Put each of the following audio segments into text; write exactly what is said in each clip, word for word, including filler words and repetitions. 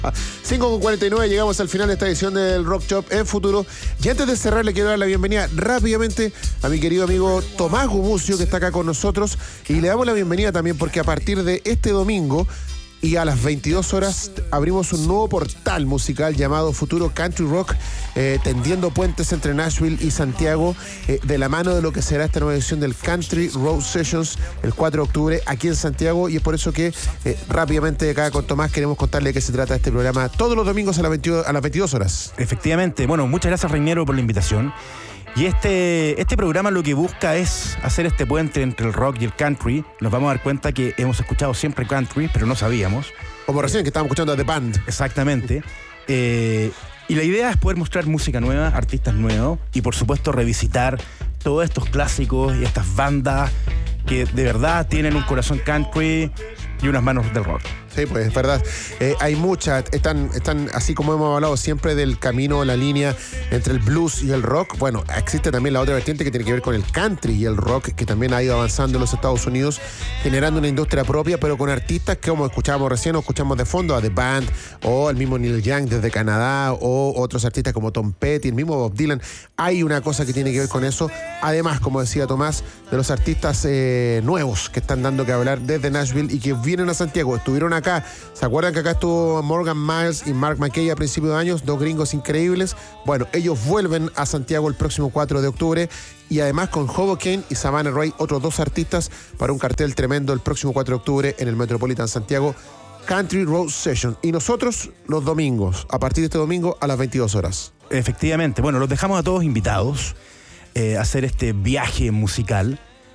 cinco con cuarenta y nueve, llegamos al final de esta edición del Rock Shop en Futuro. Y antes de cerrar, le quiero dar la bienvenida rápidamente a mi querido amigo Tomás Gumucio, que está acá con nosotros. Y le damos la bienvenida también porque a partir de este domingo y a las veintidós horas abrimos un nuevo portal musical llamado Futuro Country Rock, eh, tendiendo puentes entre Nashville y Santiago, eh, de la mano de lo que será esta nueva edición del Country Road Sessions el cuatro de octubre aquí en Santiago. Y es por eso que eh, rápidamente acá con Tomás queremos contarle de qué se trata este programa todos los domingos a las veintidós, a las veintidós horas. Efectivamente. Bueno, muchas gracias, Reñero, por la invitación. Y este, este programa lo que busca es hacer este puente entre el rock y el country. Nos vamos a dar cuenta que hemos escuchado siempre country, pero no sabíamos. Como recién que estábamos escuchando a The Band. Exactamente. Eh, y la idea es poder mostrar música nueva, artistas nuevos, y por supuesto revisitar todos estos clásicos y estas bandas que de verdad tienen un corazón country y unas manos del rock. Sí, pues es verdad. Eh, hay muchas, están, están, así como hemos hablado siempre del camino, la línea entre el blues y el rock. Bueno, existe también la otra vertiente que tiene que ver con el country y el rock, que también ha ido avanzando en los Estados Unidos, generando una industria propia, pero con artistas que, como escuchábamos recién, o escuchamos de fondo a The Band, o el mismo Neil Young desde Canadá, o otros artistas como Tom Petty, el mismo Bob Dylan. Hay una cosa que tiene que ver con eso. Además, como decía Tomás, de los artistas eh, nuevos que están dando que hablar desde Nashville y que vienen a Santiago. Estuvieron acá. ¿Se acuerdan que acá estuvo Morgan Miles y Mark McKay a principios de años? Dos gringos increíbles. Bueno, ellos vuelven a Santiago el próximo cuatro de octubre y además con Hoboken y Savannah Ray, otros dos artistas, para un cartel tremendo el próximo cuatro de octubre en el Metropolitan Santiago, Country Road Session. Y nosotros los domingos, a partir de este domingo a las veintidós horas. Efectivamente. Bueno, los dejamos a todos invitados eh, a hacer este viaje musical.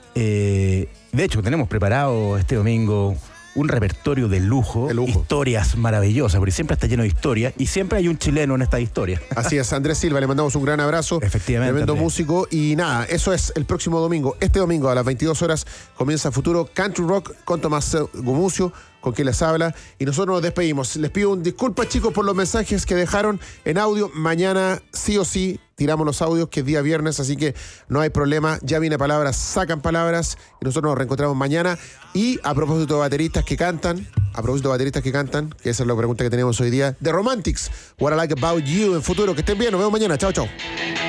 Eh, de hecho, tenemos preparado este domingo un repertorio de lujo, de lujo, historias maravillosas, porque siempre está lleno de historias y siempre hay un chileno en esta historia. Así es, Andrés Silva, le mandamos un gran abrazo. Efectivamente. Tremendo Andrés. músico. Y nada, eso es el próximo domingo. Este domingo a las veintidós horas comienza Futuro Country Rock con Tomás Gumucio, con quien les habla. Y nosotros nos despedimos. Les pido un disculpa, chicos, por los mensajes que dejaron en audio. Mañana sí o sí tiramos los audios, que es día viernes, así que no hay problema. Ya viene palabras, sacan palabras, y nosotros nos reencontramos mañana. Y a propósito de bateristas que cantan, a propósito de bateristas que cantan, que esa es la pregunta que tenemos hoy día, The Romantics, What I Like About You en Futuro. Que estén bien, nos vemos mañana. Chao, chao.